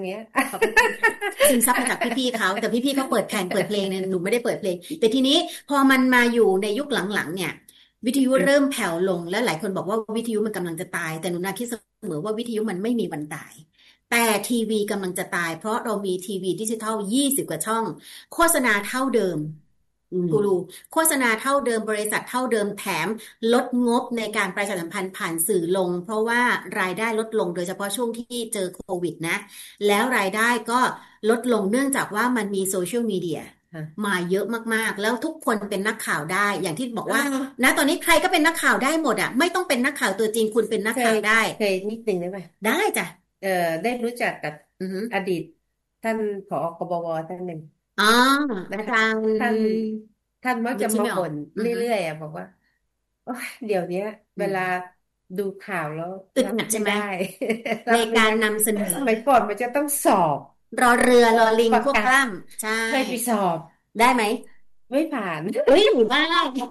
เงี้ยขอบคุณซึมซับมาจากพี่ๆเขาแต่พี่ๆเขาเปิดแผ่นเปิดเพลงเนี่ยหนูไม่ได้เปิดเพลงแต่ทีนี้พอมันมาอยู่ในยุคหลังๆเนี่ยวิทยุเริ่มแผ่วลงและหลายคนบอกว่าวิทยุมันกำลังจะตายแต่หนูน่าคิดเสมอว่าวิทยุมันไม่มีวันตายแต่ทีวีกำลังจะตายเพราะเรามีทีวีดิจิทัล20กว่าช่องโฆษณาเท่าเดิมกูรูโฆษณาเท่าเดิมบริษัทเท่าเดิมแถมลดงบในการประชาสัมพันธ์ผ่านสื่อลงเพราะว่ารายได้ลดลงโดยเฉพาะช่วงที่เจอโควิดนะแล้วรายได้ก็ลดลงเนื่องจากว่ามันมีโซเชียลมีเดียมาเยอะมากๆแล้วทุกคนเป็นนักข่าวได้อย่างที่บอกว่านะตอนนี้ใครก็เป็นนักข่าวได้หมดอ่ะไม่ต้องเป็นนักข่าวตัวจริงคุณเป็นนักเคยข่าวได้เคยนิดนึงได้ไหมได้จ้ะเออได้รู้จักกับอือฮึอดีตท่านผอกบวท่านหนึ่งอ๋อนะคะอาจารย์ท่านท่านมักนึกชื่อไม่ออกจะมาบ่นอือฮึเรื่อยๆอ่ะบอกว่าโอ๊ยเดี๋ยวเนี้ยเวลาอืมดูข่าวแล้วอึดรับอัดใช่ไหมไม่ได้ในรับไม่ได้การนำเสนอสมัยก่อนมันจะต้องสอบรอเรือสอบรอลิงประกาศควบกล้ำใช่เคยไปสอบได้ไหมไม่ผ่านเฮ้ยหรือว่า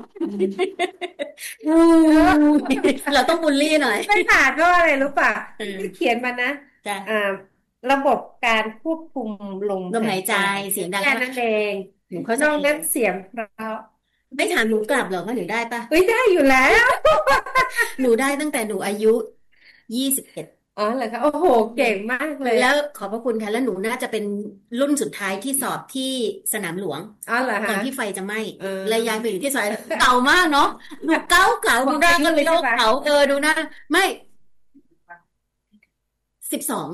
อืเอมอเราต้องบูลลี่หน่อยไม่ผ่านเพราะอะไรรู้ป่ะเอที่เขียอนมานะจ้ะอ่าระบบการควบคุมลมลมหายใจหายใจเสียงดังแค่ใช่ไหมนั้นเองหนูเข้าใจนอกนั้นเสียงเพราะไม่ถามหนูกลับเหรอว่าหนูได้ปะเฮ้ยได้อยู่แล้วหนูได้ตั้งแต่หนูอายุ21 อ๋อเหรอคะโอ้โหเก่งมากเลยแล้วอ่ะขอบพระคุณค่ะแล้วหนูน่าจะเป็นรุ่นสุดท้ายที่สอบที่สนามหลวงอ๋อเหรอคะก่อนที่ไฟจะไหม้เออเลยย้ายไปอยู่ที่ซอยเก่ามากเนาะหนูเก่าบอกอายุดูหน้าก็เลยใช่ปะโลกเขาดูหน้าไม่12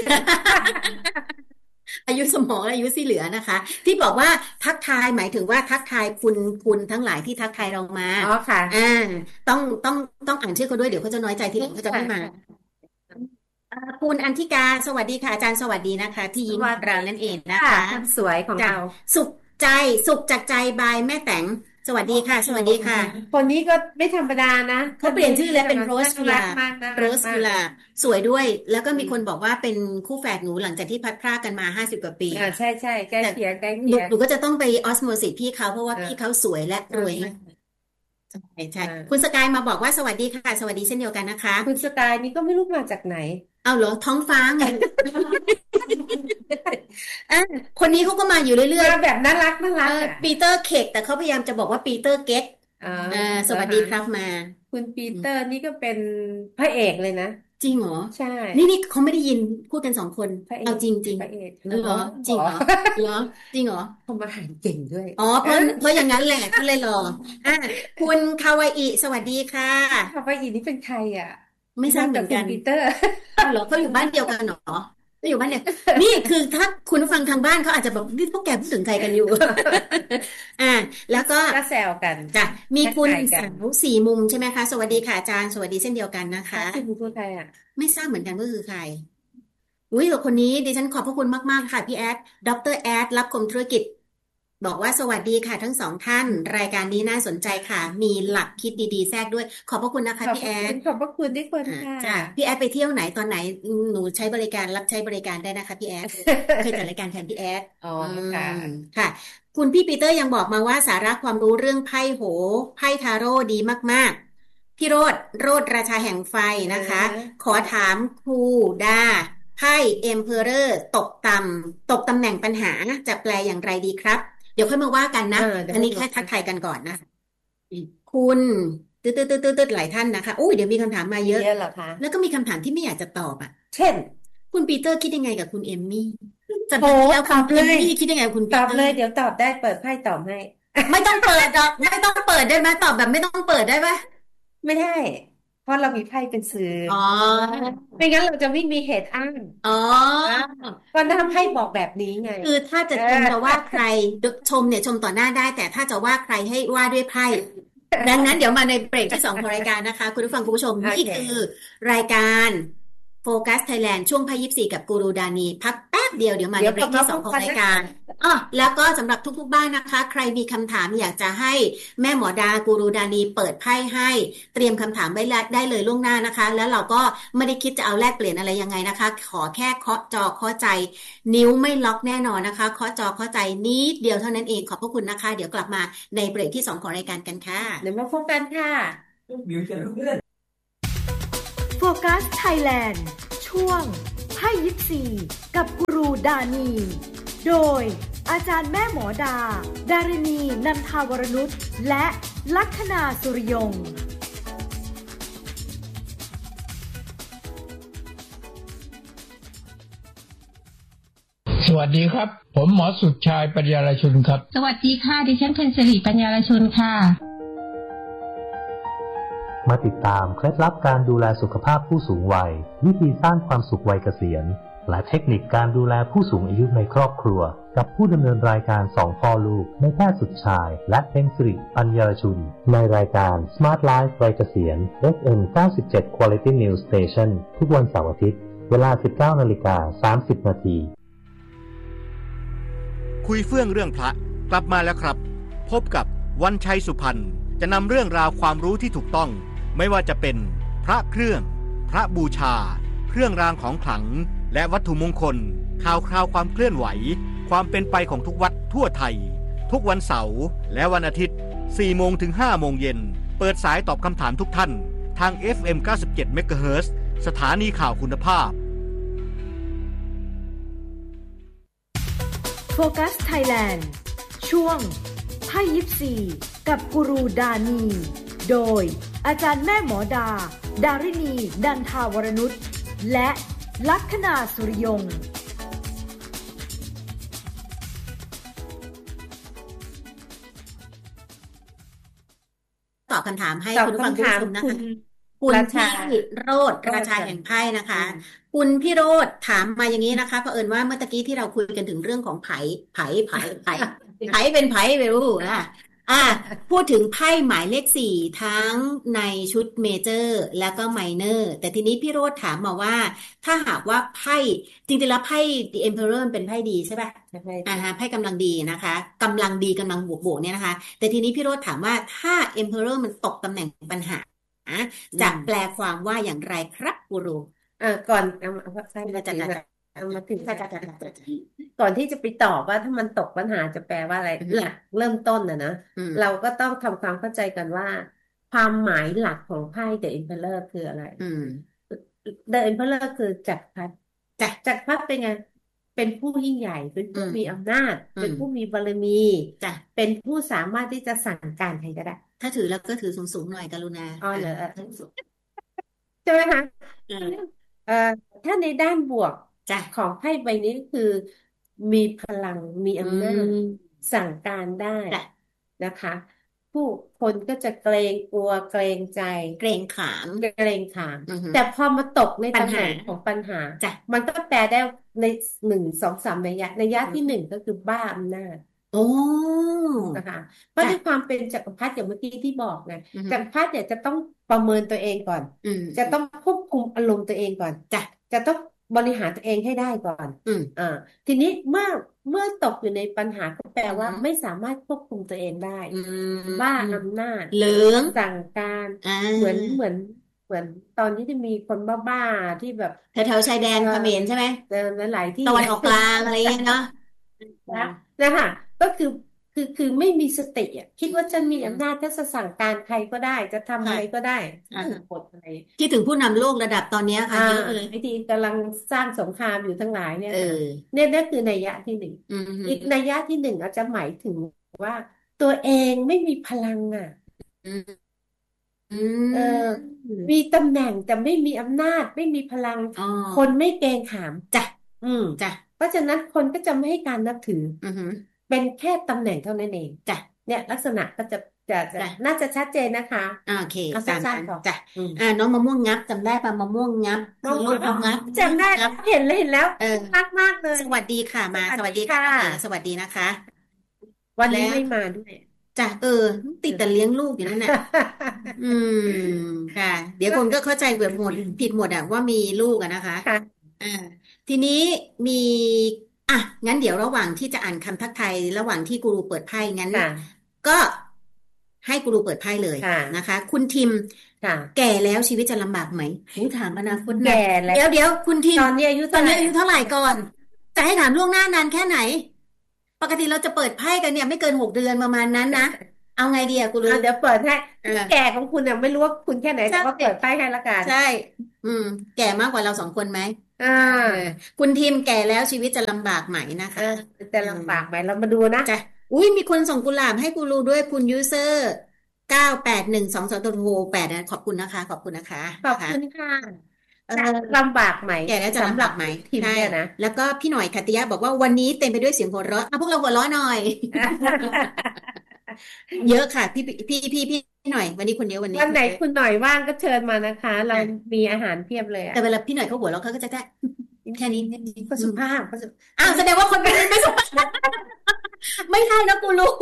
อายุสมองและอายุที่เหลือนะคะที่บอกว่าทักทายหมายถึงว่าทักทายคุณทั้งหลายที่ทักทายเรามาอ๋อค่ะอ่าต้องต้องต้องอ่านชื่อเขาด้วยเดี๋ยวเขาจะน้อยใจทีหลังเขาจะค่ะไม่มาค่ะคุณอันธิกาสวัสดีค่ะอาจารย์สวัสดีนะคะพี่สยิ้มวัสดีเรานั่นเองนะค่ะคะคนสวยของจ้ะเราสุขใจสุขจากใจบายแม่แต๋งสวัสดีค่ะสวัสดีค่ะคนนี้ก็ไม่ธรรมดานะคเขาเปลี่ยนนนี้ชื่อแล้วเป็นไม่ธรรมดาน่าโรสกุลารักมากน่าโรรักมากสกุลาสวยด้วยแล้วก็อืมมีคนบอกว่าเป็นคู่แฝดหนูหลังจากที่พัดพรากกันมา50กว่าปีใช่ใช่ใกล้แต่เคียงใกล้หนูเคียงหนูก็จะต้องไปออสโมซิสพี่เขาเพราะว่าพี่เขาอ่าสวยและรวยอ่ามากใช่ใช่คุณสอ่ากายมาบอกว่าสวัสดีค่ะสวัสดีเช่นเดียวกันนะคะคุณสไตล์นี้ก็ไม่รู้มาจากไหนเอาเหรอท้องฟ้าไงอ่ะคนนี้เขาก็มาอยู่เรื่อยมาแบบน่ารักน่าๆรักอ่ะปีเตอร์เคกแต่เขาพยายามจะบอกว่าปีเตอร์เก็ตอ๋ออ่าสวัสดีแล้วฮะครับมาคุณปีอืมเตอร์นี่ก็เป็นพระเอกเลยนะจริงเหรอใช่นี่เขาไม่ได้ยินพูดกัน2 คนเอาพระเอกจริงจริงพระเอกเหรอจอ๋อริงเหรอเหรอจริงเหรอทำอาหารเก่งด้วยอ๋อเพเออราะเพราะอย่างนั้นแหละก็เลยรออ่ะคุณคาวาอิสวัสดีค่ะคาวาอินี่เป็นใครอ่ะไม่ทรานอกจากคุณบเหมือนกันปีเตอร์อ้าวเหรอเขาอยู่บ้านเดียวกันเหรอเขาอยู่บ้านเดียวนี่คือถ้าคุณผู้ฟังทางบ้านเขาอาจจะแบบนี่พวกแกพูดถึงใครกันอยู่อ่าแล้วก็ก็แซวกันจ้ะมีทักคุณทายกันสาวสี่มุมใช่ไหมคะสวัสดีค่ะอาจารย์สวัสดีเช่นเดียวกันนะคะทักคุณคือใครอ่ะไม่ทราบเหมือนกันว่าคือใครอุ้ยแต่คนนี้ดิฉันขอบพระคุณมากๆค่ะพี่แอดดรแอดรับคมธุรกิจ บอกว่าสวัสดีค่ะทั้งสองท่านรายการนี้น่าสนใจค่ะมีหลักคิดดีๆแทรกด้วยขอบพระคุณนะคะพี่แอดขอบพระคุณที่คนอ่าค่ะจ้ะพี่แอดไปเที่ยวไหนตอนไหนหนูใช้บริการรับใช้บริการได้นะคะพี่แอดเคยจัดรายการแทนพี่แอดอ๋ออืค่ะมค่ะคุณพี่ปีเตอร์ยังบอกมาว่าสาระความรู้เรื่องไพ่โหไพ่ทาโร่ดีมากๆพี่โรดราชาแห่งไฟอ่นะคะาขอถามครูดาไพ่เอ็มเพอเรอร์ตกตำแหน่งปัญหาจะแปลอย่างไรดีครับ เดี๋ยวค่อยมาว่ากันนะเดี๋ยวอันนี้ค่อยบอกกันแค่ทักทายกันก่อนนะคุณตืดหลายท่านนะคะอุ้ยเดี๋ยวมีคำถามมาเยอะเยอะเหรอคะแล้วก็มีคำถามที่ไม่อยากจะตอบอ่ะเช่นคุณปีเตอร์คิดยังไงกับคุณเอมมี่สัปโหดาห์ที่แล้วคุณตอบเลยเอมมี่คิดยังไงกับคุณตอบเลยปีเตอร์เดี๋ยวตอบได้เปิดไพ่ตอบให้ไม่ต้องเปิดหรอกไม่ต้องเปิดได้ไหมตอบแบบไม่ต้องเปิดได้ไหมไม่ได้เพราะเรามีไพ่เป็นสื่ออ๋อไม่งั้นเราจะไม่มีเหตุอ้างอ๋ออ่าก็ทำให้บอกแบบนี้ไงคือถ้าจะเออชมจะว่าใครชมเนี่ยชมต่อหน้าได้แต่ถ้าจะว่าใครให้ว่าด้วยไพ่ดังนั้นเดี๋ยวมาในเบรกที่ 2ของรายการนะคะคุณผู้ฟังคุณผู้ชมโอนี่คือเครายการโฟกัสไทยแลนด์ช่วงพายิปซีกับกูรูดานีพักแป๊บเดียวเดี๋ยวมาในเดี๋ยวกลับมาเบรกที่สองพบกันนะของรายการอ๋อแล้วก็สำหรับทุกๆบ้านนะคะใครมีคำถามอยากจะให้แม่หมอดากูรูดานีเปิดไพ่ให้เตรียมคำถามไว้ได้เลยล่วงหน้านะคะแล้วเราก็ไม่ได้คิดจะเอาแลกเปลี่ยนอะไรยังไงนะคะขอแค่เคาะจอเคาะใจ นิ้วไม่ล็อกแน่นอนนะคะเคาะจอเคาะใจนิดเดียวเท่านั้นเองขอบพระคุณนะคะเดี๋ยวกลับมาในเบรกที่2ของรายการกันค่ะเดี๋ยวมาพบกันค่ะโฟกัสไทยแลนด์ช่วงไพ่ยิปซีกับดานีโดยอาจารย์แม่หมอดาดารินีนันทาวรนุชและลัคนาสุริยงค์สวัสดีครับผมหมอสุดชายปัญญารชุนครับสวัสดีค่ะดิฉันเพ็ญศิริปัญญารชุนค่ะมาติดตามเคล็ดลับการดูแลสุขภาพผู้สูงวัยวิธีสร้างความสุขวัยเกษียณและเทคนิคการดูแลผู้สูงอายุในครอบครัวกับผู้ดำเนินรายการสองพ่อลูกในแพทย์สุดชายและเพ็ญศิริปัญญารชุนในรายการ Smart Life วัยเกษียณ FM 97 Quality News Station ทุกวันเสาร์อาทิตย์เวลา 19:30 น. คุยเฟื่องเรื่องพระกลับมาแล้วครับพบกับวันชัยสุพรรณจะนำเรื่องราวความรู้ที่ถูกต้องไม่ว่าจะเป็นพระเครื่องพระบูชาเครื่องรางของขลังและวัตถุมงคลข่าวคราวความเคลื่อนไหวความเป็นไปของทุกวัดทั่วไทยทุกวันเสาร์และวันอาทิตย์ 4 โมงถึง 5 โมงเย็นเปิดสายตอบคำถามทุกท่านทาง FM 97 MHz สถานีข่าวคุณภาพโฟกัสไทยแลนด์ช่วงไพ่ยิปซีกับกูรูดานีโดยอาจารย์แม่หมอดาดารินีดันทาวรนุชและลัคนาสุริยงค์ตอบคำถามให้คุณผู้ฟังผู้ชมนะคะคุณพี่โรจน์ราชาแห่งไพ่นะคะคุณพี่โรจน์ถามมาอย่างนี้นะคะเผอิญว่าเมื่อตะกี้ที่เราคุยกันถึงเรื่องของไพ่เป็นไพ่ไม่รู้พูดถึงไพ่หมายเลข4ทั้งในชุดเมเจอร์แล้วก็ไมเนอร์แต่ทีนี้พี่โรจน์ถามมาว่าถ้าหากว่าไพ่จริงๆแล้วไพ่ The Emperor เป็นไพ่ดีใช่ป่ะไพ่กำลังดีนะคะกำลังดีกำลังบวกเนี่ยนะคะแต่ทีนี้พี่โรจน์ถามว่าถ้า Emperor มันตกตำแหน่งปัญหาจะแปลความว่าอย่างไรครับกูรูก่อนใช่มาถึงก่อนที่จะไปตอบว่าถ้ามันตกปัญหาจะแปลว่าอะไรหลักเริ่มต้นนะเราก็ต้องทำความเข้าใจกันว่าความหมายหลักของไพ่ The Emperor คืออะไรThe Emperor คือจักรพรรดิจักรพรรดิเป็นไงเป็นผู้ยิ่งใหญ่เป็นผู้มีอำนาจเป็นผู้มีบารมีเป็นผู้สามารถที่จะสั่งการใครก็ได้ถ้าถือแล้วก็ถือสูงๆหน่อยกรุณาเหรอใช่ไหมคะถ้าในด้านบวกของไพ่ใบนี้คือมีพลังมีอำนาจสั่งการได้นะคะ ผู้คนก็จะเกรงกลัวเกรงใจเกรงขามแต่พอมาตกในตำแหน่งของปัญหามันก็แปลได้ใน1 2 3นัยยะที่1ก็คือบ้าอำนาจนะคะเพราะด้วยความเป็นจักรพรรดิอย่างเมื่อกี้ที่บอกไงจักรพรรดิเนี่ยจะต้องประเมินตัวเองก่อนจะต้องควบคุมอารมณ์ตัวเองก่อนจะต้องบริหารตัวเองให้ได้ก่อนทีนี้เมื่อตกอยู่ในปัญหาก็แปลว่าไม่สามารถควบคุมตัวเองได้บ้าอำนาจเหลืองสั่งการเหมือนตอนที่จะมีคนบ้าๆที่แบบแถวชายแดนเขมรใช่ไหมหลายที่ตะวันออกกลางอะไรอย่างเงี้ยเนาะนะคะก็คือไม่มีสติอ่ะคิดว่าจะมีอำนาจจะสั่งการใครก็ได้จะทำอะไรก็ได้กดอะไรคิดถึงผู้นำโลกระดับตอนนี้ค่ะเยอะเลยไอ้ที่กำลังสร้างสงครามอยู่ทั้งหลายเนี่ยนี่คือนัยยะที่1อีกนัยยะที่1อาจจะหมายถึงว่าตัวเองไม่มีพลังอ่ะมีตำแหน่งแต่ไม่มีอำนาจไม่มีพลังคนไม่เกรงขามจ้ะเพราะฉะนั้นคนก็จะไม่ให้การนับถือเป็นแค่ตำแหน่งเท่านั้นเองเนี่ยลักษณะก็จะน่าจะชัดเจนนะคะโอเคตามนั้นจ้ะน้องมะม่วงงับจำได้ป่ะมะม่วงงับลูกมะงับจำได้เห็นแล้วมากเลยสวัสดีค่ะมาสวัสดีค่ะสวัสดีนะคะวันนี้ไม่มาด้วยจ้ะติดแต่เลี้ยงลูกอยู่นั่นแหละค่ะเดี๋ยวคนก็เข้าใจแบบหมดผิดหมดว่ามีลูกนะคะทีนี้มีงั้นเดี๋ยวระหว่างที่จะอ่านคำทักทายระหว่างที่กูรูเปิดไพ่งั้นก็ให้กูรูเปิดไพ่เลยนะคะคุณทิมแก่แล้วชีวิตจะลำบากไหมถามอนาคตแก่แล้วเดี๋ยวคุณทิมตอนนี้อายุเท่าไหร่ก่อนจะให้ถามล่วงหน้านานแค่ไหนปกติเราจะเปิดไพ่กันเนี่ยไม่เกิน6 เดือนประมาณนั้นนะเอาไงดีกูรู้เดี๋ยวเปิดให้แก่ของคุณไม่รู้ว่าคุณแค่ไหนแต่ว่าเปิดไพ่ให้ละกันใช่แก่มากกว่าเรา2 คนไหมอ่าคุณทีมแก่แล้วชีวิตจะลำบากไหมนะคะจะลำบากไหมเรามาดูนะจ้ะอุ้ยมีคนส่งกุหลาบให้กูรูด้วยคุณยูเซอร์981222ตัวโทร8นะขอบคุณนะคะขอบคุณนะคะขอบคุณค่ะลำบากไหมแก่แล้วจะลำบากไหมทีมเนี่ยนะแล้วก็พี่หน่อยคัตติยะบอกว่าวันนี้เต็มไปด้วยเสียงหัวเราะพวกเราหัวเราะหน่อย เยอะค่ะพี่หน่อยวันนี้คนเยอะวันนี้วันไหนคุณหน่อยว่างก็เชิญมานะคะ เรามีอาหารเพียบเลยแต่เวลาพี่หน่อยเขาหัวเราะเขาก็จะแค่นี้ก็สุภาพอ้าวแสดงว่าคนไม่สุภาพไม่ใช่นะกูรู้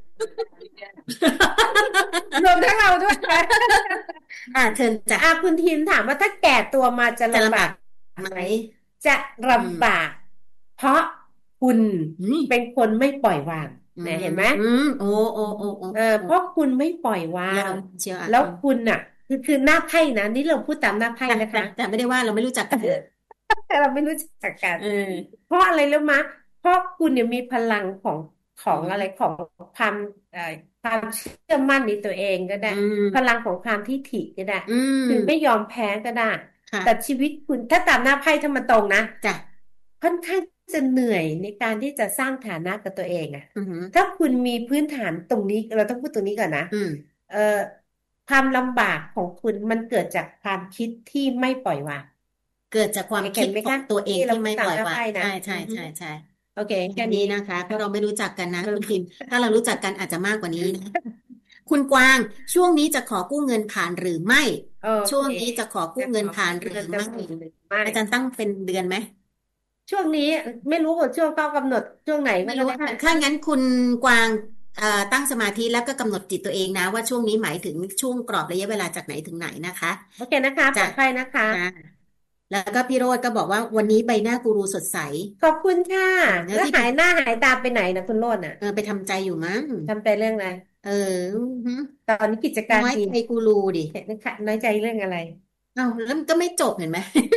รวมทั้งเราด้วยเชิญจ้ะคุณทีมถามว่าถ้าแก่ตัวมาจะลำบากไหมจะลำบากเพราะคุณเป็นคนไม่ปล่อยวางเนี่ยเห็นไหมโอ้เพราะคุณไม่ปล่อยวางแล้วคุณน่ะคือหน้าไพ่นะนี่เราพูดตามหน้าไพ่นะคะแต่ไม่ได้ว่าเราไม่รู้จักกันเราไม่รู้จักกันเพราะอะไรรู้มั้ยเพราะคุณเนี่ยมีพลังของอะไรของความเชื่อมั่นในตัวเองก็ได้พลังของความทิฐิก็ได้คือไม่ยอมแพ้ก็ได้แต่ชีวิตคุณถ้าตามหน้าไพ่ถ้ามันตรงนะจ้ะค่อนข้างจะเหนื่อยในการที่จะสร้างฐานะกับตัวเองอ่ะถ้าคุณมีพื้นฐานตรงนี้เราต้องพูดตรงนี้ก่อนนะความลำบากของคุณมันเกิดจากความคิดที่ไม่ปล่อยวางเกิดจากความคิดของตัวเองที่ไม่ปล่อยวางใช่โอเคแค่นี้นะคะเพราะเราไม่รู้จักกันนะคุณพิมถ้าเรารู้จักกันอาจจะมากกว่านี้นะคุณกวางช่วงนี้จะขอกู้เงินผ่านหรือไม่ช่วงนี้จะขอกู้เงินผ่านหรือไม่อาจารย์ตั้งเป็นเดือนไหมช่วงนี้ไม่รู้ว่าช่วงก็กำหนดช่วงไหนไม่รู้ถ้างั้นคุณกวางตั้งสมาธิแล้วก็กำหนดจิตตัวเองนะว่าช่วงนี้หมายถึงช่วงกรอบระยะเวลาจากไหนถึงไหนนะคะโอเคนะคะปลอดภัยนะคะแล้วก็พี่โรจน์ก็บอกว่าวันนี้ใบหน้ากูรูสดใสขอบคุณค่ะแล้วหายหน้าหายตาไปไหนนะคุณโรจน์ไปทำใจอยู่มั้งทำใจเรื่องอะไรตอนนี้กิจการน้อยใจกูรูดิน้อยใจเรื่องอะไรอ้าวแล้วมันก็ไม่จบเห็นไหม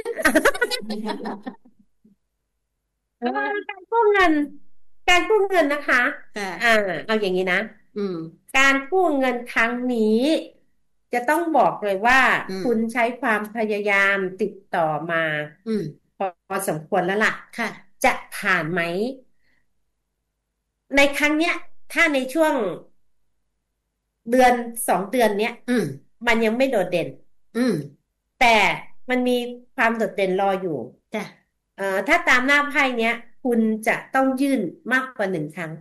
การกู้เงินนะคะเอาอย่างนี้นะการกู้เงินครั้งนี้จะต้องบอกเลยว่าคุณใช้ความพยายามติดต่อมาพอสมควรแล้วล่ะจะผ่านไหมในครั้งเนี้ยถ้าในช่วงเดือน2 เดือนเนี้ยมันยังไม่โดดเด่นแต่มันมีความโดดเด่นรออยู่ถ้าตามหน้าไพ่เนี้ยคุณจะต้องยื่นมากกว่า1 ครั้ง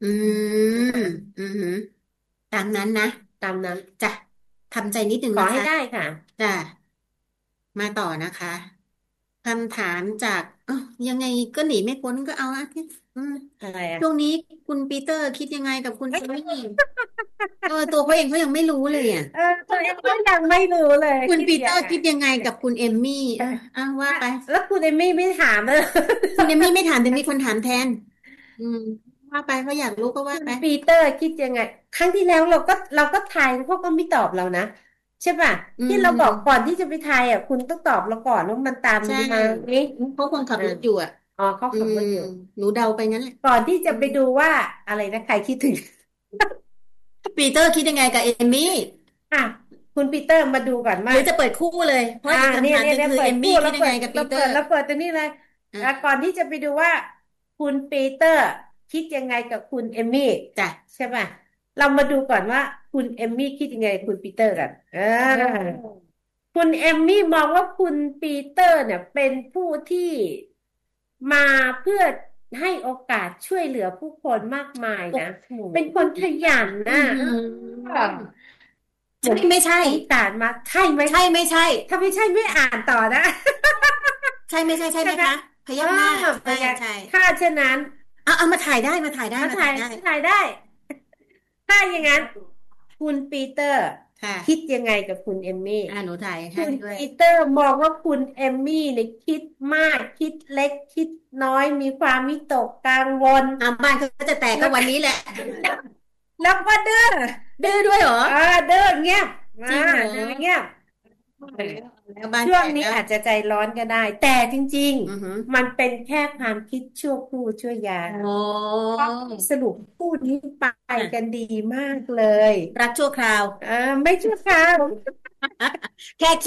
ตามนั้นนะตามนั้นจ้ะทำใจนิดนึงขอให้ได้ค่ะจ้ะมาต่อนะคะคำถามจากยังไงก็หนีไม่พ้นก็เอาอะไรช่วงนี้คุณปีเตอร์คิดยังไงกับคุณเอมมี่ตัวเขาเองเขายังไม่รู้เลยตัวเองก็ยังไม่รู้เลยคุณปีเตอร์คิดยังไงกับคุณเอมมี่ว่าไปแล้วคุณเอมมี่ไม่ถามเลยคุณเอมมี่ไม่ถามแต่มีคนถามแทนว่าไปเขาอยากรู้ก็ว่าไปปีเตอร์คิดยังไงครั้งที่แล้วเราก็ทายเขาก็ไม่ตอบเรานะใช่ป่ะที่เราบอกก่อนที่จะไปทายคุณต้องตอบเราก่อนว่ามันตามนี้มานี่เขาคงขับรถอยู่เขาขับรถอยู่หนูเดาไปงั้นแหละก่อนที่จะไปดูว่าอะไรนะใครคิดถึงปีเตอร์คิดยังไงกับเอมมี่คุณปีเตอร์มาดูก่อนว่าหรือจะเปิดคู่เลยเพราะคำถามคือเอมมี่คิดยังไงกับปีเตอร์แล้วเปิดตัวนี้เลยก่อนที่จะไปดูว่าคุณปีเตอร์คิดยังไงกับคุณเอมมี่จ้ะใช่ป่ะเรามาดูก่อนว่าคุณเอมมี่คิดยังไงคุณปีเตอร์กันคุณเอมมี่มองว่าคุณปีเตอร์เนี่ยเป็นผู้ที่มาเพื่อให้โอกาสช่วยเหลือผู้คนมากมายนะเป็นคนขยันนะไม่ใช่อ่านมาใช่ไหมใช่ไม่ใช่ถ้าไม่ใช่ไม่อ่านต่อนะใช่ไม่ใช่ใช่ไหมคะพยักหน้าใช่ถ้าเช่นนั้นเอามาถ่ายได้มาถ่ายได้ถ้าอย่างนั้นคุณปีเตอร์คิดยังไงกับคุณเอมมี่หนูถ่ายคุณปีเตอร์มองว่าคุณเอมมี่เนี่ยคิดมากคิดเล็กคิดน้อยมีความวิตกกังวลบ้านก็จะแตกก็วันนี้แหละแล้วก็ดื้อด้วยเหรอดื้อเงียบเงียบช่วงนี้อาจจะใจร้อนก็ได้แต่จริงๆมันเป็นแค่ความคิดชั่วครู่ชั่วยามสรุปพูดนี้ไปกันดีมากเลยรักชั่วคราวไม่ชั่วคราวแค่คิด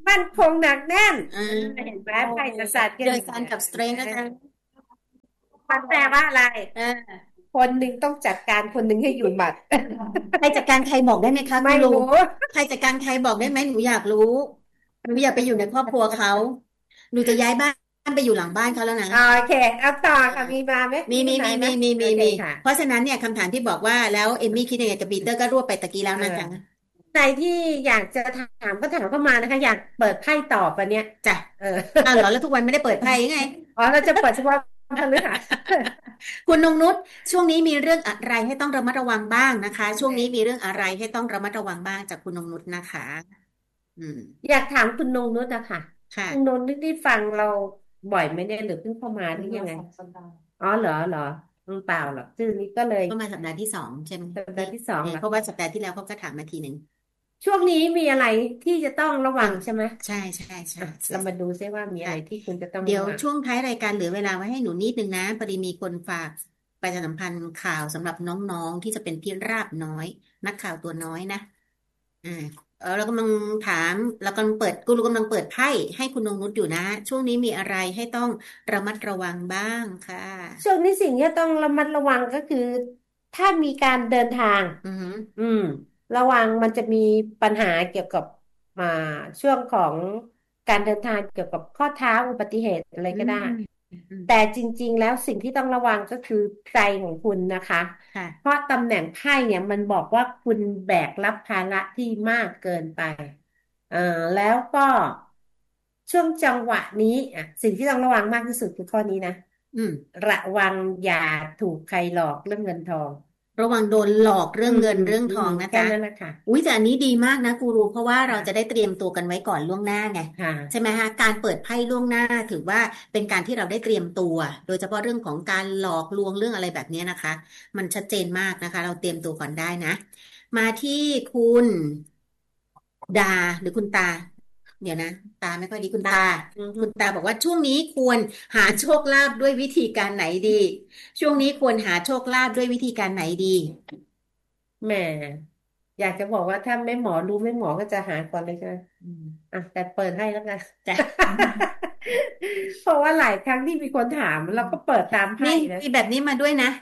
มั่นคงหนักแน่นเห็นไหมไพ่กษัตริย์โดยการกับสเตรนนะคะมันแปลว่าอะไรคนหนึ่งต้องจัดการคนหนึ่งให้อยู่หมัดใครจัดการใครบอกได้ไหมคะไม่รู้ใครจัดการใครบอกได้ไหมหนูอยากรู้หนูอยากไปอยู่ในครอบครัวเขาหนูจะย้ายบ้านไปอยู่หลังบ้านเขาแล้วนะโอเคเอาต่อค่ะมีมาไหมมีเพราะฉะนั้นเนี่ยคำถามที่บอกว่าแล้วเอมมี่คิดยังไงกับปีเตอร์ก็รวบไปตะกี้แล้วนะคะใครที่อยากจะถามก็ถามเข้ามานะคะอยากเปิดไพ่ตอบวันเนี้ยจ้ะเหรอแล้วทุกวันไม่ได้เปิดไพ่ไงเราจะเปิดเฉพาะพฤหัสคุณนงนุชช่วงนี้มีเรื่องอะไรให้ต้องระมัดระวังบ้างนะคะช่วงนี้มีเรื่องอะไรให้ต้องระมัดระวังบ้างจากคุณนงนุชนะคะอยากถามคุณนงนุชนะคะคุณนงนุชได้ฟังเราบ่อยไหมเนี่ยหรือเพิ่งเข้ามาหรือยังไงเหรอเปล่าหรอกชื่อนี้ก็เลยเข้ามาสัปดาห์ที่2ใช่ไหมสัปดาห์ที่2 เพราะว่าสัปดาห์ที่แล้วเขาก็ถามมาทีนึงช่วงนี้มีอะไรที่จะต้องระวังใช่ไหมใช่เรามาดูซิว่ามีอะไรที่คุณจะต้องเดี๋ยวช่วงท้ายรายการเหลือเวลาไว้ให้หนูนิดนึงนะพอดีมีคนฝากประชาสัมพันธ์ข่าวสำหรับน้องๆที่จะเป็นพี่ราบน้อยนักข่าวตัวน้อยนะเรากำลังถามเรากำลังเปิดกูรูกำลังเปิดไพ่ให้คุณนงนุชอยู่นะช่วงนี้มีอะไรให้ต้องระมัดระวังบ้างค่ะช่วงนี้สิ่งที่ต้องระมัดระวังก็คือถ้ามีการเดินทางระวังมันจะมีปัญหาเกี่ยวกับช่วงของการเดินทางเกี่ยวกับข้อเท้าอุบัติเหตุอะไรก็ได้แต่จริงๆแล้วสิ่งที่ต้องระวังก็คือใจของคุณนะคะเพราะตำแหน่งไพ่เนี่ยมันบอกว่าคุณแบกรับภาระที่มากเกินไปแล้วก็ช่วงจังหวะนี้สิ่งที่ต้องระวังมากที่สุดคือข้อนี้นะระวังอย่าถูกใครหลอกเรื่องเงินทองระวังโดนหลอกเรื่องเงินเรื่องทองนะจ๊ะนั่นแหละค่ะแต่อันนี้ดีมากนะกูรูเพราะว่าเราจะได้เตรียมตัวกันไว้ก่อนล่วงหน้าไงใช่ไหมฮะการเปิดไพ่ล่วงหน้าถือว่าเป็นการที่เราได้เตรียมตัวโดยเฉพาะเรื่องของการหลอกลวงเรื่องอะไรแบบนี้นะคะมันชัดเจนมากนะคะเราเตรียมตัวก่อนได้นะมาที่คุณดาหรือคุณตาเดี๋ยวนะตาไม่ค่อยดีคุณตาบอกว่าช่วงนี้ควรหาโชคลาภด้วยวิธีการไหนดีช่วงนี้ควรหาโชคลาภด้วยวิธีการไหนดีแหมอยากจะบอกว่าถ้าไม่หมอรู้ไม่หมอก็จะหาก่อนเลยใช่ไหมแต่เปิดให้แล้วกันจ้ะเพราะว่าหลายครั้งที่มีคนถามเราก็เปิดตามไพ่นะมีแบบนี้มาด้วยนะ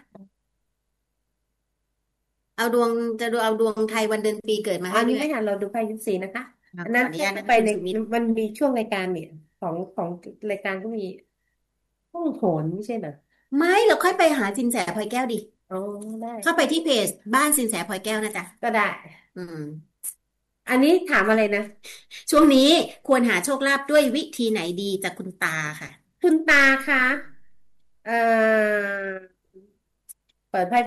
เอาดวงจะดูเอาดวงไทยวันเดือนปีเกิดมาให้อันนี้ไม่ทันเราดูไพ่ยิปซีนะคะนั้นไปในมันมีช่วงรายการเนี่ยของรายการก็มีห้องโหนไม่ใช่เหรอไม่เราค่อยไปหาสินแสพลอยแก้วดิได้เข้าไปที่เพจบ้านสินแสพลอยแก้วนะจ๊ะก็ได้อันนี้ถามอะไรนะช่วงนี้ควรหาโชคลาภด้วยวิธีไหนดีจากคุณตาค่ะคุณตาคะเปิดไพ่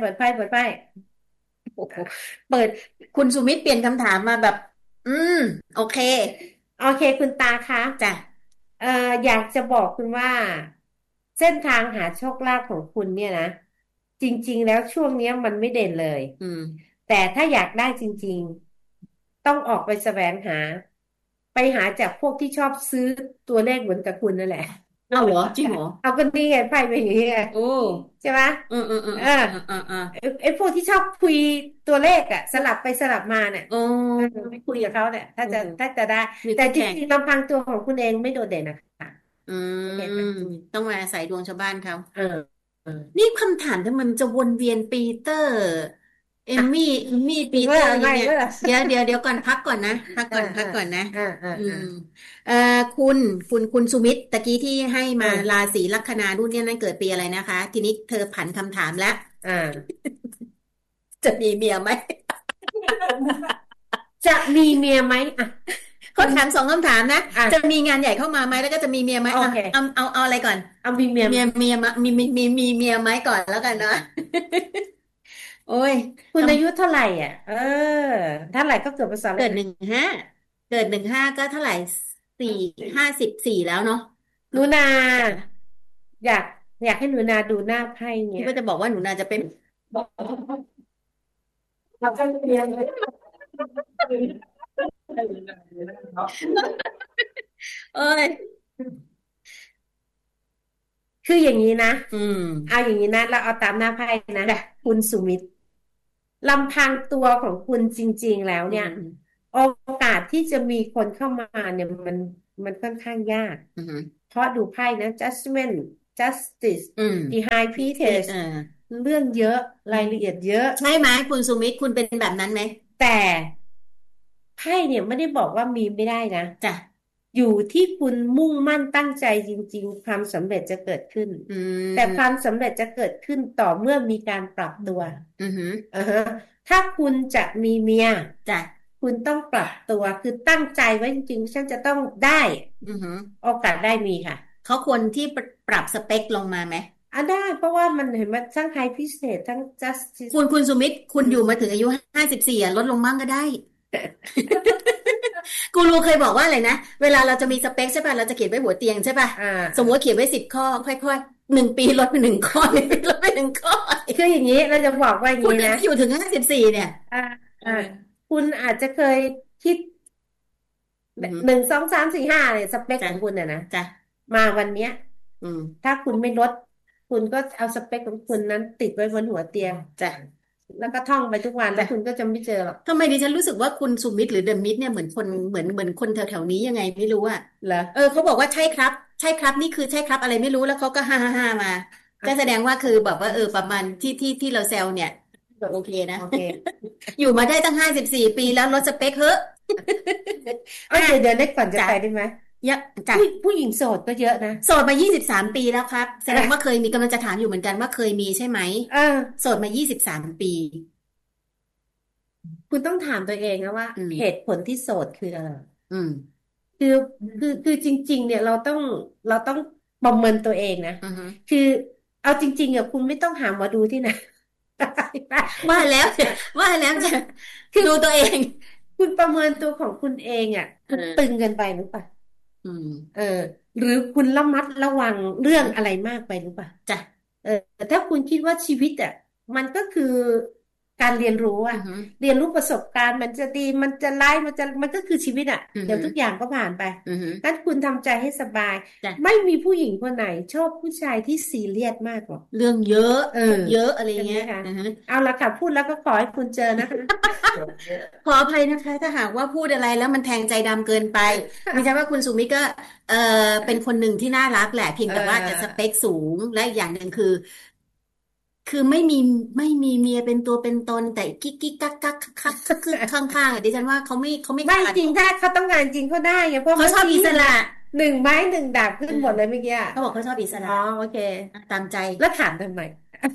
เปิดคุณสุมิตรเปลี่ยนคำถามมาแบบโอเคคุณตาคะจ้ะอยากจะบอกคุณว่าเส้นทางหาโชคลาภของคุณเนี่ยนะจริงๆแล้วช่วงนี้มันไม่เด่นเลยแต่ถ้าอยากได้จริงๆต้องออกไปแสวงหาไปหาจากพวกที่ชอบซื้อตัวเลขเหมือนกับคุณนั่นแหละเอาเหรอจริงเหรอเอาก็นี่ไงไพ่ไปอย่างนี้ไงใช่ไหมไอ้พวกที่ชอบคุยตัวเลขอ่ะสลับไปสลับมาเนี่ยไม่คุยกับเขาเนี่ยถ้าจะได้แต่จริงๆลำพังตัวของคุณเองไม่โดดเด่นนะคะต้องมาอาศัยดวงชาวบ้านเขานี่คำถามทำไมมันจะวนเวียนปีเตอร์เอมมี่ปีเตอร์เนี่ยเดี๋ยวก่อนพักก่อนนะพักก่อนนะคุณสุมิตรตะกี้ที่ให้มาราศีลัคนารุ่นเนี่ยนั่นเกิดปีอะไรนะคะทีนี้เธอผันคำถามแล้วจะมีเมียไหมจะมีเมียไหมเขาถาม2 คำถามนะจะมีงานใหญ่เข้ามาไหมแล้วก็จะมีเมียไหมเอาอะไรก่อนเอามีเมียมีเมียไหมก่อนแล้วกันนะโอ้ยคุณอายุเท่าไหร่อ่ะเท่าไหร่ก็เกิดภาษาเกิด15ก็เท่าไหร่54แล้วเนาะหนูนาอยากให้หนูนาดูหน้าไพ่เนี่ยก็จะบอกว่าหนูนาจะเป็นเราจะเรียนเอ้ยคืออย่างนี้นะเอาอย่างนี้นะเราเอาตามหน้าไพ่นะคุณสุมิตรลำพังตัวของคุณจริงๆแล้วเนี่ยโอกาสที่จะมีคนเข้ามาเนี่ยมันค่อนข้างยากเพราะดูไพ่นะ judgment justice อืม the high priestess เรื่องเยอะรายละเอียดเยอะใช่ไหมคุณสุมิตรคุณเป็นแบบนั้นไหมแต่ไพ่เนี่ยไม่ได้บอกว่ามีไม่ได้นะจ้ะอยู่ที่คุณมุ่งมั่นตั้งใจจริงๆความสำเร็จจะเกิดขึ้นแต่ความสำเร็จจะเกิดขึ้นต่อเมื่อมีการปรับตัวถ้าคุณจะมีเมียจ้ะคุณต้องปรับตัวคือตั้งใจไว้จริงๆฉันจะต้องได้โอกาสได้มีค่ะเขาควรที่ปรับสเปคลงมาไหมได้เพราะว่ามันเห็นมันทั้งไฮพิเศษทั้ง justice คุณสุมิตรคุณอยู่มาถึงอายุ54ลดลงมั่งก็ได้ กูรูเคยบอกว่าอะไรนะเวลาเราจะมีสเปคใช่ป่ะเราจะเขียนไว้หัวเตียงใช่ป่ะสมมติว่าเขียนไว้10 ข้อค่อยๆ1 ปีลดไป1 ข้อลดไป1 ข้อคืออย่างนี้เราจะบอกว่าอย่างนี้นะอยู่ถึง54เนี่ยคุณอาจจะเคยคิด1 2 3 4 5เนี่ยสเปคของคุณน่ะนะมาวันเนี้ยถ้าคุณไม่ลดคุณก็เอาสเปคของคุณนั้นติดไว้บนหัวเตียงจ้ะแล้วก็ท่องไปทุกวันแล้วคุณก็จะไม่เจอหรอกทำไมดิฉันรู้สึกว่าคุณสุมิตรหรือเดอะมิตรเนี่ยเหมือนคนเหมือนคนแถวๆนี้ยังไงไม่รู้อ่ะเหรอเขาบอกว่าใช่ครับใช่ครับนี่คือใช่ครับอะไรไม่รู้แล้วเขาก็ฮ่าฮ่ามาก็แสดงว่าคือแบบว่าประมาณที่เราแซวเนี่ยโอเคนะอยู่มาได้ตั้ง54 ปีแล้วลดสเปคเฮ้เดี๋ยวได้ก่อนจะไปได้ไหมเยอะจ้ะผู้หญิงโสดก็เยอะนะโสดมา23 ปีแล้วครับแสดงว่าเคยมีกำลังจะถามอยู่เหมือนกันว่าเคยมีใช่ไหมโสดมา23 ปีคุณต้องถามตัวเองนะว่าเหตุผลที่โสดคืออะไรคือจริงๆเนี่ยเราต้องประเมินตัวเองนะคือเอาจริงๆอ่ะคุณไม่ต้องหาหมอดูที่ไหนว่าแล้วจะคือดูตัวเองคุณประเมินตัวของคุณเองอ่ะคุณตึงเกินไปหรือเปล่าหรือคุณระมัดระวังเรื่องอะไรมากไปหรือเปล่าจ้ะถ้าคุณคิดว่าชีวิตอ่ะมันก็คือการเรียนรู้อ่ะเรียนรู้ประสบการณ์มันจะดีมันจะร้ายมันก็คือชีวิตอ่ะเดี๋ยวทุกอย่างก็ผ่านไปงั้นคุณทำใจให้สบายไม่มีผู้หญิงคนไหนชอบผู้ชายที่ซีเรียสมากหรอกเรื่องเยอะเยอะอะไรเงี้ยเอาละค่ะพูดแล้วก็ขอให้คุณเจอนะคะขออภัยนะคะถ้าหากว่าพูดอะไรแล้วมันแทงใจดำเกินไปไม่ใช่ว่าคุณสุมิก็เป็นคนหนึ่งที่น่ารักแหละเพียงแต่ว่าจะสเปคสูงและอย่างหนึ่งคือไม่มีเมียเป็นตัวเป็นตนแต่กิ๊กกิ๊กกักกักคักคือข้างๆดิฉันว่าเขาไม่จริงถ้าเขาต้องงานจริงเขาได้ไงเพราะเขาชอบอิสระ 1 ไม้ 1 ดาบขึ้นหมดเลยเมื่อกี้เขาบอกเขาชอบอิสระโอเคตามใจแล้วถามทำไม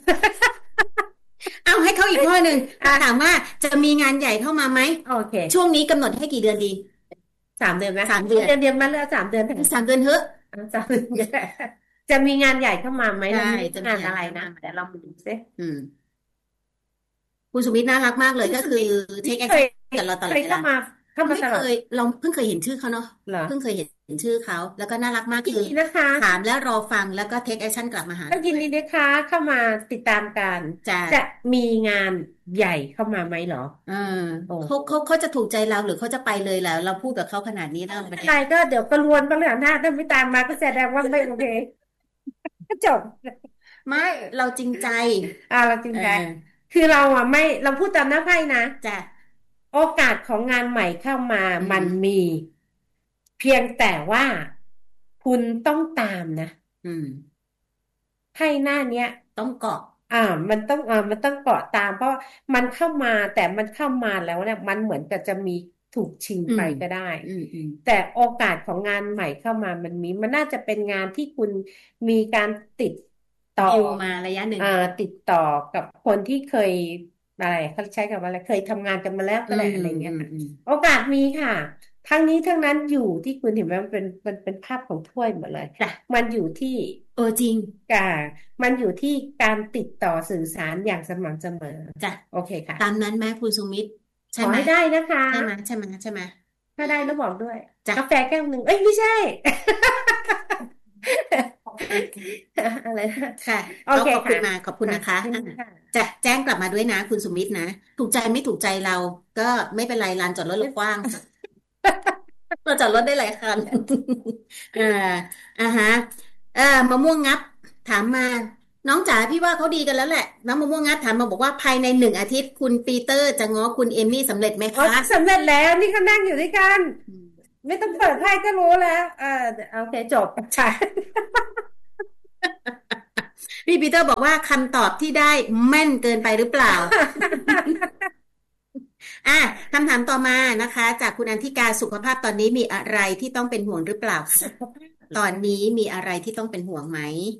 เอาให้เขาอีกข้อหนึ่งถามว่าจะมีงานใหญ่เข้ามาไหมโอเคช่วงนี้กำหนดให้กี่เดือนดี 3 เดือนไหม 3 เดือนเดือนมาแล้ว3 เดือน 3 เดือนเถอะ 3 เดือนจะมีงานใหญ่เข้ามาไหมงานอะไรนะเดี๋ยวเราดูซิคุณสุมิตรน่ารักมากเลยก็คือเทคแอคชั่นกับเราตลอดเวลาไม่เคยเราเพิ่งเคยเห็นชื่อเขาเนาะเพิ่งเคยเห็นชื่อเขาแล้วก็น่ารักมากคือถามแล้วรอฟังแล้วก็เทคแอคชั่นกลับมาหาก็ยินดีนะคะเข้ามาติดตามกันจะมีงานใหญ่เข้ามาไหมเหรอเขาจะถูกใจเราหรือเขาจะไปเลยแล้วเราพูดกับเขาขนาดนี้แล้วใครก็เดี๋ยวก็รวนบ้างแล้วถ้าไม่ตามมาก็แสดงว่าไม่โอเคก็จบไม่เราจริงใจเราจริงใจคือเราไม่เราพูดตามหน้าไพ่นะจ้ะโอกาสของงานใหม่เข้ามามันมีเพียงแต่ว่าคุณต้องตามนะไพ่หน้าเนี้ยต้องเกาะมันต้องเกาะตามเพราะมันเข้ามาแต่มันเข้ามาแล้วเนี่ยมันเหมือนกับจะมีถูกชิงไปก็ได้แต่โอกาสของงานใหม่เข้ามามันน่าจะเป็นงานที่คุณมีการติดต่อมาระยะหนึ่งติดต่อกับคนที่เคยอะไรเขาใช้คำว่าอะไรเคยทำงานกันมาแล้วก็ได้อะไรเงี้ยโอกาสมีค่ะทั้งนี้ทั้งนั้นอยู่ที่คุณเห็นไหมมันเป็นภาพของถ้วยหมดเลยมันอยู่ที่จริงมันอยู่ที่การติดต่อสื่อสารอย่างสม่ำเสมอจ้ะโอเคค่ะตามนั้นไหมคุณสุมิตรใช่ไหมได้นะคะใช่ไหมถ้าได้แล้วบอกด้วยกาแฟแก้วหนึ่งไม่ใช่อะไรค่ะขอบคุณมาขอบคุณนะคะจะแจ้งกลับมาด้วยนะคุณสุมิตรนะถูกใจไม่ถูกใจเราก็ไม่เป็นไรลานจอดรถเรากว้างเราจอดรถได้หลายคันฮะมะม่วงงับถามมาน้องจ๋าพี่ว่าเขาดีกันแล้วแหละน้องมะม่วงงัดถามมาบอกว่าภายใน1 อาทิตย์คุณปีเตอร์จะง้อคุณเอมมี่สำเร็จไหมคะสำเร็จแล้วนี่เขานั่งอยู่ด้วยกันไม่ต้องเปิดไพ่ก็รู้แล้วโอเคจบใช่พี่ปีเตอร์บอกว่าคำตอบที่ได้แม่นเกินไปหรือเปล่า คำถามต่อมานะคะจากคุณอันธิกาสุขภาพตอนนี้มีอะไรที่ต้องเป็นห่วงหรือเปล่าคะตอนนี้มีอะไรที่ต้องเป็นห่วงไหม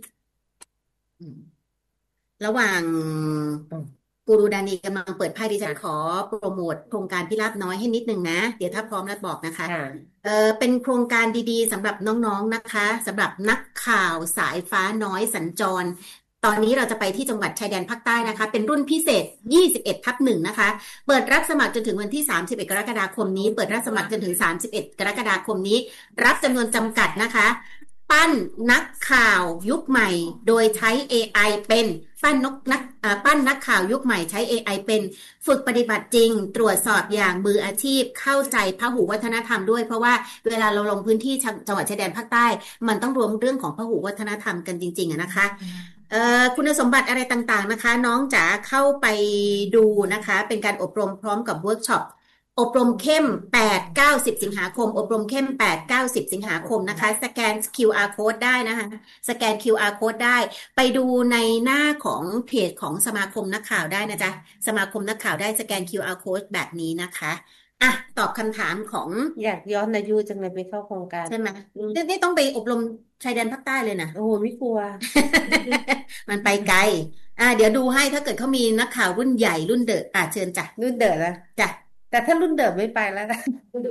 ระหว่างกูรูดานีกำลังเปิดไพ่ดิฉันขอโปรโมทโครงการพิราบน้อยให้นิดนึงนะเดี๋ยวถ้าพร้อมแล้วบอกนะคะเป็นโครงการดีๆสำหรับน้องๆนะคะสำหรับนักข่าวสายฟ้าน้อยสัญจรตอนนี้เราจะไปที่จังหวัดชายแดนภาคใต้นะคะเป็นรุ่นพิเศษ 21/1 นะคะเปิดรับสมัครจนถึงวันที่31กรกฎาคมนี้เปิดรับสมัครจนถึง31กรกฎาคมนี้รับจำนวนจำกัดนะคะปั้นนักข่าวยุคใหม่โดยใช้ AI เป็นปั้นนักข่าวยุคใหม่ใช้ AI เป็นฝึกปฏิบัติจริงตรวจสอบอย่างมืออาชีพเข้าใจพหุวัฒนธรรมด้วยเพราะว่าเวลาเราลงพื้นที่จังหวัดชายแดนภาคใต้มันต้องรวมเรื่องของพหุวัฒนธรรมกันจริงๆนะคะคุณสมบัติอะไรต่างๆนะคะน้องจ๋าเข้าไปดูนะคะเป็นการอบรมพร้อมกับเวิร์กช็อปอบรมเข้ม 8-9-10 สิงหาคมอบรมเข้ม 8-9-10 สิงหาคมนะคะสแกน QR code ได้นะคะสแกน QR code ได้ไปดูในหน้าของเพจของสมาคมนักข่าวได้นะจ๊ะสมาคมนักข่าวได้สแกน QR code แบบนี้นะคะตอบคำถามของอยากย้อนอายุจังเลยไปเข้าโครงการใช่ไหมนี่ต้องไปอบรมชายแดนภาคใต้เลยนะโอ้โหไม่กลัวมันไปไกลเดี๋ยวดูให้ถ้าเกิดเขามีนักข่าวรุ่นใหญ่รุ่นเดอะเชิญจ้ะรุ่นเดอะนะจ้ะแต่ถ้ารุ่นเดิมไม่ไปแล้วนะ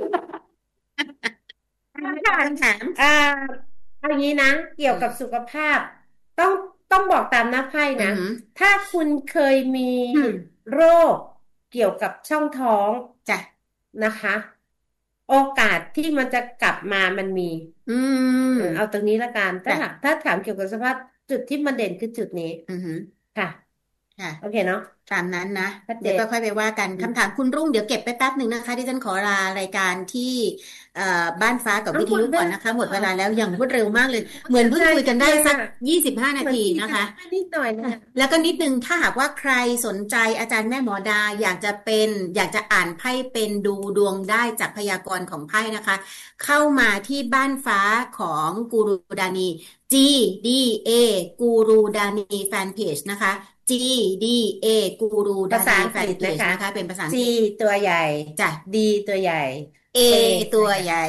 ถามอันนี้นะเกี่ยวกับสุขภาพต้องบอกตามหน้าไพ่นะถ้าคุณเคยมีโรคเกี่ยวกับช่องท้องจ้ะนะคะโอกาสที่มันจะกลับมามันมีเอาตรงนี้ละกันถ้าถามเกี่ยวกับสภาพจุดที่มันเด่นคือจุดนี้ค่ะโอเคเนาะตามนั้นนะเดี๋ยวค่อยๆไปว่ากันคำถามคุณรุ่งเดี๋ยวเก็บไปแป๊บหนึ่งนะคะที่ฉันขอลารายการที่บ้านฟ้ากับวิทยุก่อนนะคะหมดเวลาแล้วอย่างรวดเร็วมากเลยเหมือนเพิ่งคุยกันได้สัก25 นาทีนะคะนิดหน่อยนะแล้วก็นิดนึงถ้าหากว่าใครสนใจอาจารย์แม่หมอดาอยากจะอ่านไพ่เป็นดูดวงได้จากพยากรณ์ของไพ่นะคะเข้ามาที่บ้านฟ้าของกูรูดานี GDA กูรูดานีแฟนเพจนะคะ GDA กูรูดานีแฟนเพจนะคะเป็นภาษา G ตัวใหญ่จ้ะ D ตัวใหญ่ A ตัวใหญ่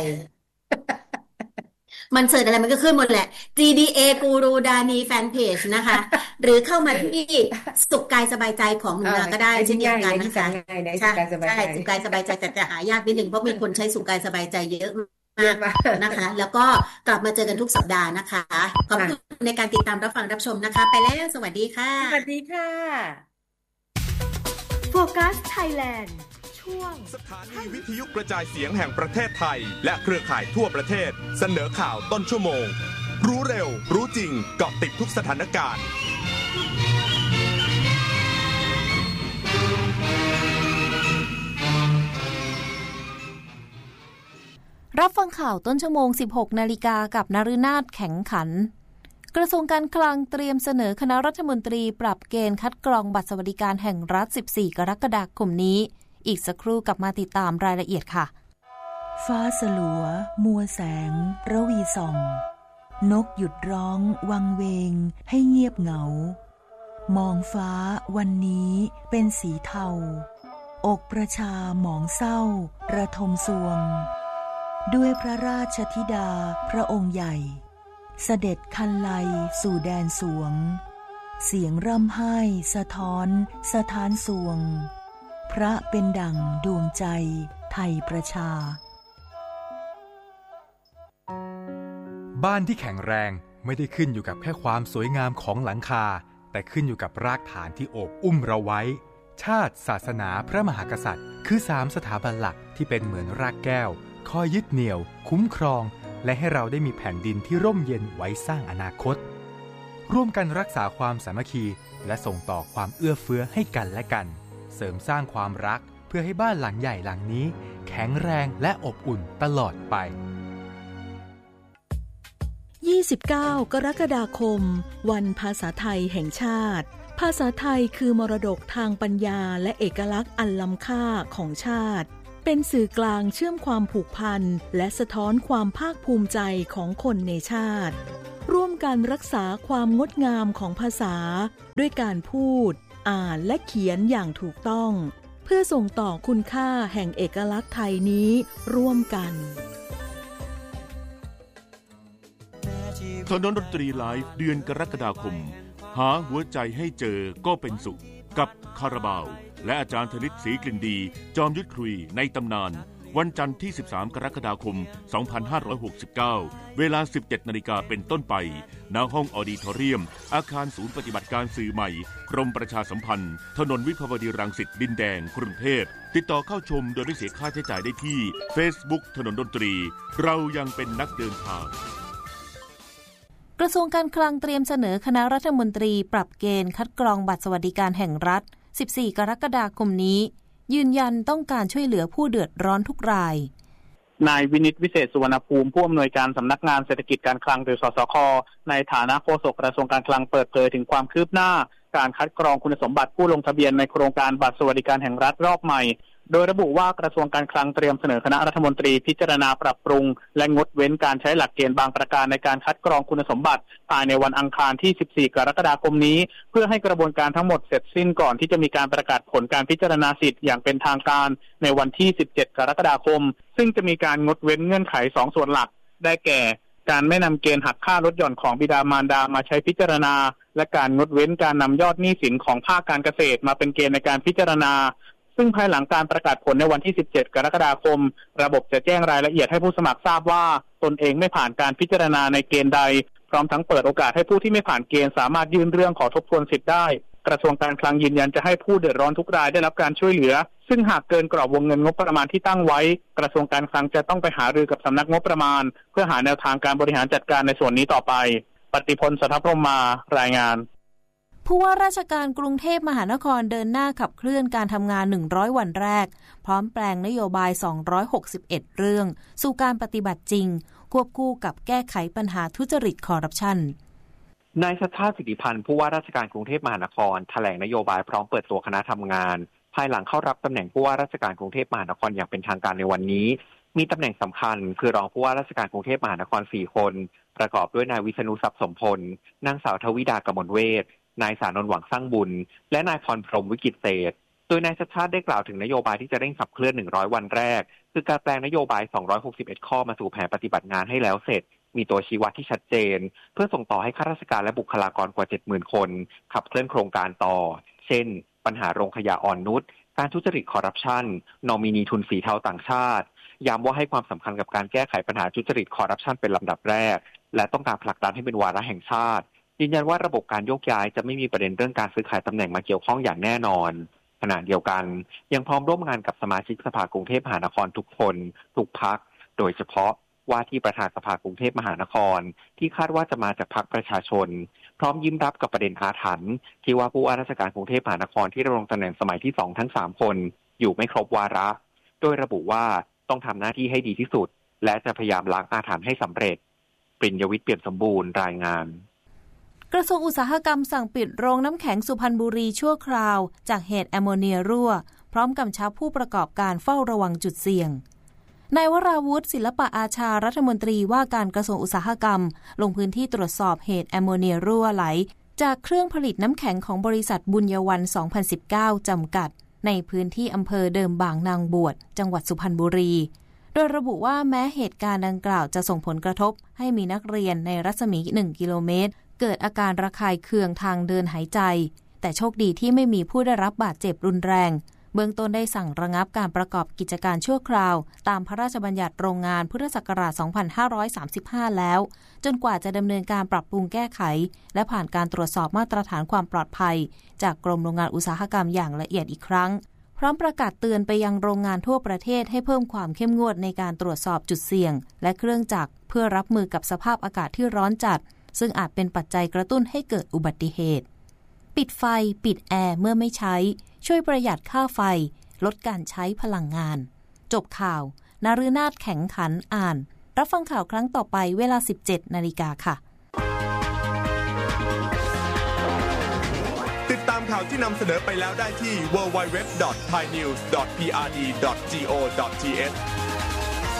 มันเสิร์ชอะไรมันก็ขึ้นหมดแหละ GDA กูรูดานีแฟนเพจนะคะหรือเข้ามาที่สุขกายสบายใจของหนูนาก็ได้เช่นเดียวกันนะคะใช่สุขกายสบายใจแต่จะหายากนิดนึงเพราะมีคนใช้สุขกายสบายใจเยอะมากนะคะแล้วก็กลับมาเจอกันทุกสัปดาห์นะคะขอบคุณในการติดตามรับฟังรับชมนะคะไปแล้วสวัสดีค่ะสวัสดีค่ะโฟกัสไทยแลนด์ช่วงสถานีวิทยุกระจายเสียงแห่งประเทศไทยและเครือข่ายทั่วประเทศเสนอข่าวต้นชั่วโมงรู้เร็วรู้จริงเกาะติดทุกสถานการณ์รับฟังข่าวต้นชั่วโมง 16 นาฬิกากับนฤนาถแข็งขันกระทรวงการคลังเตรียมเสนอคณะรัฐมนตรีปรับเกณฑ์คัดกรองบัตรสวัสดิการแห่งรัฐ 14 กรกฎาคมนี้อีกสักครู่กลับมาติดตามรายละเอียดค่ะฟ้าสลัวมัวแสงระวีส่องนกหยุดร้องวังเวงให้เงียบเหงามองฟ้าวันนี้เป็นสีเทาอกประชาหมองเศร้าระทมสวงด้วยพระราชธิดาพระองค์ใหญ่เสด็จคันไลสู่แดนสวงเสียงร่ำไห้สะท้อนสถานสวงพระเป็นดั่งดวงใจไทยประชาบ้านที่แข็งแรงไม่ได้ขึ้นอยู่กับแค่ความสวยงามของหลังคาแต่ขึ้นอยู่กับรากฐานที่โอบอุ้มเราไว้ชาติศาสนาพระมหากษัตริย์คือ3สถาบันหลักที่เป็นเหมือนรากแก้วคอยยึดเหนี่ยวคุ้มครองและให้เราได้มีแผ่นดินที่ร่มเย็นไว้สร้างอนาคตร่วมกันรักษาความสามัคคีและส่งต่อความเอื้อเฟื้อให้กันและกันเสริมสร้างความรักเพื่อให้บ้านหลังใหญ่หลังนี้แข็งแรงและอบอุ่นตลอดไป 29 กรกฎาคมวันภาษาไทยแห่งชาติภาษาไทยคือมรดกทางปัญญาและเอกลักษณ์อันล้ำค่าของชาติเป็นสื่อกลางเชื่อมความผูกพันและสะท้อนความภาคภูมิใจของคนในชาติร่วมกันรักษาความงดงามของภาษาด้วยการพูดอ่านและเขียนอย่างถูกต้องเพื่อส่งต่อคุณค่าแห่งเอกลักษณ์ไทยนี้ร่วมกันถนนดนตรีไลฟ์เดือนกรกฎาคมหาหัวใจให้เจอก็เป็นสุขกับคาราบาวและอาจารย์ธนิตศรีกลิ่นดีจอมยุทธคุยในตำนานวันจันทร์ที่ 13 กรกฎาคม 2569 เวลา 17 นาฬิกาเป็นต้นไปณห้องออดิทอเรียมอาคารศูนย์ปฏิบัติการสื่อใหม่กรมประชาสัมพันธ์ถนนวิภาวดีรังสิตดินแดงกรุงเทพติดต่อเข้าชมโดยไม่เสียค่าใช้จ่ายได้ที่ Facebook ถนนดนตรีเรายังเป็นนักเดินทางกระทรวงการคลังเตรียมเสนอคณะรัฐมนตรีปรับเกณฑ์คัดกรองบัตรสวัสดิการแห่งรัฐ 14 กรกฎาคมนี้ยืนยันต้องการช่วยเหลือผู้เดือดร้อนทุกรายนายวินิตวิเศษสุวรรณภูมิผู้อำนวยการสำนักงานเศรษฐกิจการคลังหรือสสค.ในฐานะโฆษกกระทรวงการคลังเปิดเผยถึงความคืบหน้าการคัดกรองคุณสมบัติผู้ลงทะเบียนในโครงการบัตรสวัสดิการแห่งรัฐรอบใหม่โดยระบุว่ากระทรวงการคลังเตรียมเสนอคณะรัฐมนตรีพิจารณาปรับปรุงและงดเว้นการใช้หลักเกณฑ์บางประการในการคัดกรองคุณสมบัติภายในวันอังคารที่ 14 กรกฎาคมนี้เพื่อให้กระบวนการทั้งหมดเสร็จสิ้นก่อนที่จะมีการประกาศผลการพิจารณาสิทธิ์อย่างเป็นทางการในวันที่ 17 กรกฎาคมซึ่งจะมีการงดเว้นเงื่อนไข2ส่วนหลักได้แก่การไม่นำเกณฑ์หักค่าลดหย่อนของบิดามารดามาใช้พิจารณาและการงดเว้นการนำยอดหนี้สินของภาคการเกษตรมาเป็นเกณฑ์ในการพิจารณาซึ่งภายหลังการประกาศผลในวันที่ 17 กรกฎาคมระบบจะแจ้งรายละเอียดให้ผู้สมัครทราบว่าตนเองไม่ผ่านการพิจารณาในเกณฑ์ใดพร้อมทั้งเปิดโอกาสให้ผู้ที่ไม่ผ่านเกณฑ์สามารถยื่นเรื่องขอทบทวนสิทธิ์ได้กระทรวงการคลังยืนยันจะให้ผู้เดือดร้อนทุกรายได้รับการช่วยเหลือซึ่งหากเกินกรอบวงเงินงบประมาณที่ตั้งไว้กระทรวงการคลังจะต้องไปหารือกับสำนักงบประมาณเพื่อหาแนวทางการบริหารจัดการในส่วนนี้ต่อไปปฏิพล สัทธพรหมารายงานผู้ว่าราชการกรุงเทพมหานครเดินหน้าขับเคลื่อนการทำงาน100วันแรกพร้อมแปลงนโยบาย261เรื่องสู่การปฏิบัติจริงควบคู่กับแก้ไขปัญหาทุจริตคอร์รัปชันนายชัชชาติ สิทธิพันธ์ผู้ว่าราชการกรุงเทพมหานครแถลงนโยบายพร้อมเปิดตัวคณะทำงานภายหลังเข้ารับตำแหน่งผู้ว่าราชการกรุงเทพมหานครอย่างเป็นทางการในวันนี้มีตำแหน่งสำคัญคือรองผู้ว่าราชการกรุงเทพมหานคร4คนประกอบด้วยนายวิษณุทรัพย์สมพลนางสาวทวิดากมลเวชนายสานนท์หวังสร้างบุญและนายพรพรหมวิกิตเศษโดยนายชัชชาติได้กล่าวถึงนโยบายที่จะเร่งขับเคลื่อน100วันแรกคือการแปลงนโยบาย261ข้อมาสู่แผนปฏิบัติงานให้แล้วเสร็จมีตัวชี้วัดที่ชัดเจนเพื่อส่งต่อให้ข้าราชการและบุคลากรกว่า 70,000 คนขับเคลื่อนโครงการต่อเช่นปัญหาโรงขยะอ่อนนุชการทุจริตคอร์รัปชันนอมินีทุนสีเทาต่างชาติย้ำว่าให้ความสำคัญกับการแก้ไขปัญหาทุจริตคอร์รัปชันเป็นลำดับแรกและต้องการผลักดันให้เป็นวาระแห่งชาติยืนยันว่าระบบการโยกย้ายจะไม่มีประเด็นเรื่องการซื้อขายตำแหน่งมาเกี่ยวข้องอย่างแน่นอนขณะเดียวกันยังพร้อมร่วมงานกับสมาชิกสภากรุงเทพมหานครทุกคนทุกพรรคโดยเฉพาะว่าที่ประธานสภากรุงเทพมหานครที่คาดว่าจะมาจากพรรคประชาชนพร้อมยิ้มรับกับประเด็นอาถรรพ์ที่ว่าผู้ว่าราชการกรุงเทพมหานครที่ดำรงตำแหน่งสมัยที่2ทั้ง3คนอยู่ไม่ครบวาระโดยระบุว่าต้องทำหน้าที่ให้ดีที่สุดและจะพยายามล้างอาถรรพ์ให้สำเร็จปริญญวิทย์ เปี่ยมสมบูรณ์รายงานกระทรวงอุตสาหกรรมสั่งปิดโรงน้ำแข็งสุพรรณบุรีชั่วคราวจากเหตุแอมโมเนียรั่วพร้อมกำชับผู้ประกอบการเฝ้าระวังจุดเสี่ยงนายวราวุฒิศิลปะอาชารัฐมนตรีว่าการกระทรวงอุตสาหกรรมลงพื้นที่ตรวจสอบเหตุแอมโมเนียรั่วไหลจากเครื่องผลิตน้ำแข็งของบริษัทบุญยวรรณ 2019 จำกัดในพื้นที่อำเภอเดิมบางนางบวชจังหวัดสุพรรณบุรีโดยระบุว่าแม้เหตุการณ์ดังกล่าวจะส่งผลกระทบให้มีนักเรียนในรัศมี1กิโลเมตรเกิดอาการระคายเคืองทางเดินหายใจแต่โชคดีที่ไม่มีผู้ได้รับบาดเจ็บรุนแรงเบื้องต้นได้สั่งระงับการประกอบกิจการชั่วคราวตามพระราชบัญญัติโรงงานพุทธศักราช 2535 แล้วจนกว่าจะดำเนินการปรับปรุงแก้ไขและผ่านการตรวจสอบมาตรฐานความปลอดภัยจากกรมโรงงานอุตสาหกรรมอย่างละเอียดอีกครั้งพร้อมประกาศเตือนไปยังโรงงานทั่วประเทศให้เพิ่มความเข้มงวดในการตรวจสอบจุดเสี่ยงและเครื่องจักรเพื่อรับมือกับสภาพอากาศที่ร้อนจัดซึ่งอาจเป็นปัจจัยกระตุ้นให้เกิดอุบัติเหตุปิดไฟปิดแอร์เมื่อไม่ใช้ช่วยประหยัดค่าไฟลดการใช้พลังงานจบข่าวนฤนาถแข็งขันอ่านรับฟังข่าวครั้งต่อไปเวลา 17 นาฬิกาค่ะข่าวที่นำเสนอไปแล้วได้ที่ www.thainews.prd.go.th